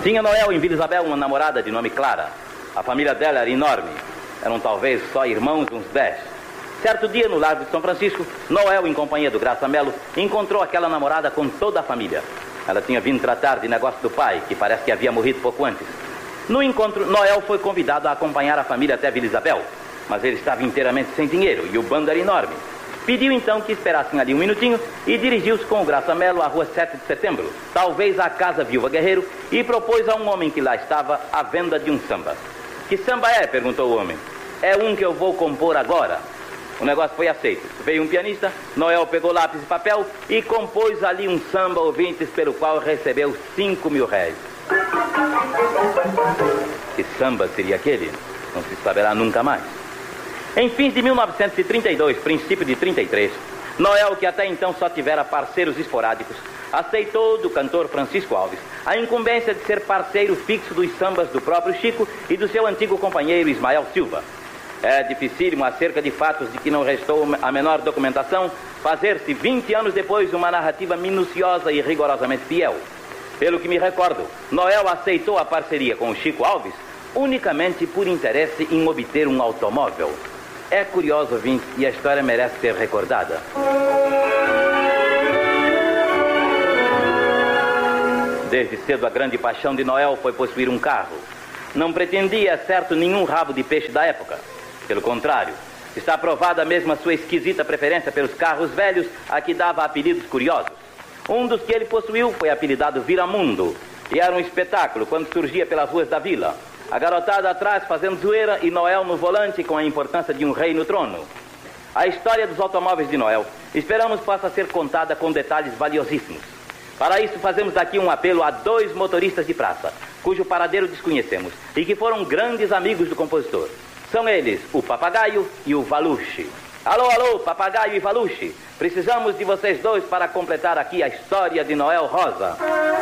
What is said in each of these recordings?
Tinha Noel em Vila Isabel uma namorada de nome Clara. A família dela era enorme. Eram talvez só irmãos, uns 10. Certo dia, no Largo de São Francisco, Noel, em companhia do Graça Melo, encontrou aquela namorada com toda a família. Ela tinha vindo tratar de negócio do pai, que parece que havia morrido pouco antes. No encontro, Noel foi convidado a acompanhar a família até Vila Isabel, mas ele estava inteiramente sem dinheiro e o bando era enorme. Pediu então que esperassem ali um minutinho e dirigiu-se com o Graça Melo à rua 7 de setembro, talvez à Casa Viúva Guerreiro, e propôs a um homem que lá estava a venda de um samba. Que samba é? Perguntou o homem. É um que eu vou compor agora. O negócio foi aceito. Veio um pianista, Noel pegou lápis e papel e compôs ali um samba, ouvintes, pelo qual recebeu 5 mil réis. Que samba seria aquele? Não se saberá nunca mais. Em fins de 1932, princípio de 33, Noel, que até então só tivera parceiros esporádicos, aceitou do cantor Francisco Alves a incumbência de ser parceiro fixo dos sambas do próprio Chico e do seu antigo companheiro Ismael Silva. É dificílimo, acerca de fatos de que não restou a menor documentação, fazer-se 20 anos depois uma narrativa minuciosa e rigorosamente fiel. Pelo que me recordo, Noel aceitou a parceria com o Chico Alves unicamente por interesse em obter um automóvel. É curioso, ouvinte, e a história merece ser recordada. Desde cedo a grande paixão de Noel foi possuir um carro. Não pretendia, certo, nenhum rabo de peixe da época. Pelo contrário, está provada mesmo a sua esquisita preferência pelos carros velhos, a que dava apelidos curiosos. Um dos que ele possuiu foi apelidado Viramundo, e era um espetáculo quando surgia pelas ruas da vila. A garotada atrás fazendo zoeira e Noel no volante com a importância de um rei no trono. A história dos automóveis de Noel esperamos possa ser contada com detalhes valiosíssimos. Para isso fazemos daqui um apelo a 2 motoristas de praça, cujo paradeiro desconhecemos e que foram grandes amigos do compositor. São eles o Papagaio e o Valuche. Alô, alô, Papagaio e Valuche. Precisamos de vocês 2 para completar aqui a história de Noel Rosa.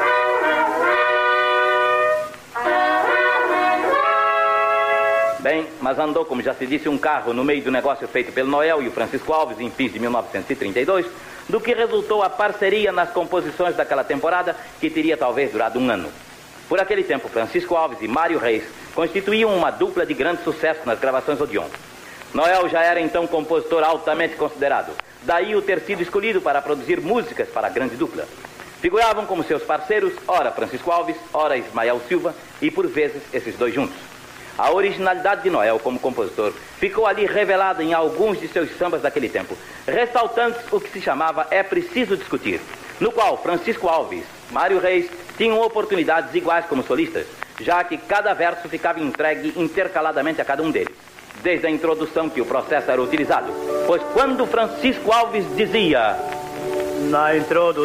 Bem, mas andou, como já se disse, um carro no meio do negócio feito pelo Noel e o Francisco Alves em fins de 1932, do que resultou a parceria nas composições daquela temporada, que teria talvez durado um ano. Por aquele tempo, Francisco Alves e Mário Reis constituíam uma dupla de grande sucesso nas gravações Odeon. Noel já era então compositor altamente considerado, daí o ter sido escolhido para produzir músicas para a grande dupla. Figuravam como seus parceiros, ora Francisco Alves, ora Ismael Silva, e por vezes esses 2 juntos. A originalidade de Noel como compositor ficou ali revelada em alguns de seus sambas daquele tempo, ressaltando o que se chamava É Preciso Discutir, no qual Francisco Alves, Mário Reis tinham oportunidades iguais como solistas, já que cada verso ficava entregue intercaladamente a cada um deles, desde a introdução que o processo era utilizado. Pois quando Francisco Alves dizia: na introdução